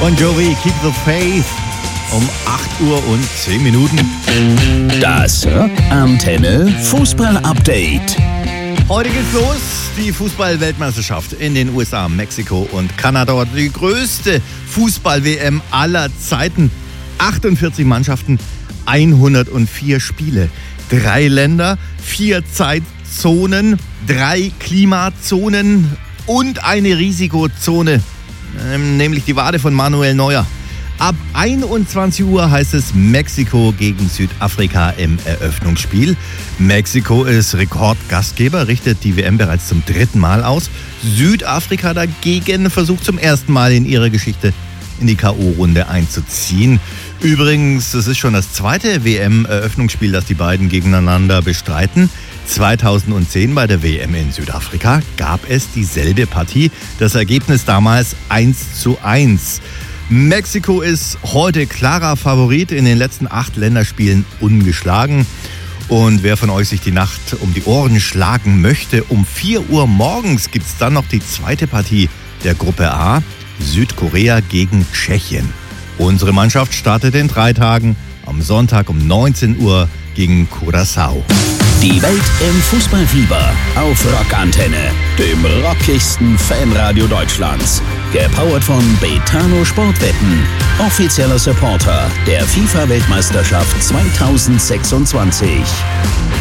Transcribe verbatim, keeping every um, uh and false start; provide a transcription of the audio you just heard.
Bon Jovi, Keep the Faith, um acht Uhr und zehn Minuten. Das Rockantenne Fußball-Update. Heute geht's los. Die Fußball-Weltmeisterschaft in den U S A, Mexiko und Kanada. Die größte Fußball-W M aller Zeiten. achtundvierzig Mannschaften, hundertvier Spiele. Drei Länder, vier Zeitzonen, drei Klimazonen und eine Risikozone, nämlich die Wade von Manuel Neuer. Ab einundzwanzig Uhr heißt es Mexiko gegen Südafrika im Eröffnungsspiel. Mexiko ist Rekordgastgeber, richtet die W M bereits zum dritten Mal aus. Südafrika dagegen versucht zum ersten Mal in ihrer Geschichte in die K O-Runde einzuziehen. Übrigens, es ist schon das zweite W M-Eröffnungsspiel, das die beiden gegeneinander bestreiten. zweitausendzehn bei der W M in Südafrika gab es dieselbe Partie. Das Ergebnis damals eins zu eins. Mexiko ist heute klarer Favorit, in den letzten acht Länderspielen ungeschlagen. Und wer von euch sich die Nacht um die Ohren schlagen möchte, um vier Uhr morgens gibt es dann noch die zweite Partie der Gruppe A, Südkorea gegen Tschechien. Unsere Mannschaft startet in drei Tagen am Sonntag um neunzehn Uhr gegen Curaçao. Die Welt im Fußballfieber auf Rockantenne, dem rockigsten Fanradio Deutschlands. Gepowert von Betano Sportwetten, offizieller Supporter der FIFA-Weltmeisterschaft zweitausendsechsundzwanzig.